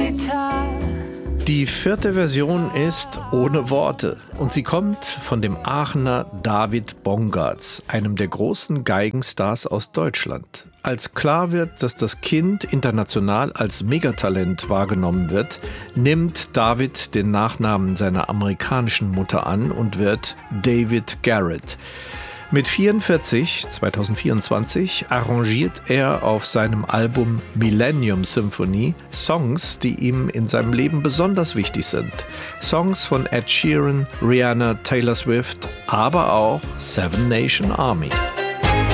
Die 4. Version ist ohne Worte und sie kommt von dem Aachener David Bongartz, einem der großen Geigenstars aus Deutschland. Als klar wird, dass das Kind international als Megatalent wahrgenommen wird, nimmt David den Nachnamen seiner amerikanischen Mutter an und wird David Garrett. Mit 44, 2024, arrangiert er auf seinem Album Millennium Symphony Songs, die ihm in seinem Leben besonders wichtig sind. Songs von Ed Sheeran, Rihanna, Taylor Swift, aber auch Seven Nation Army.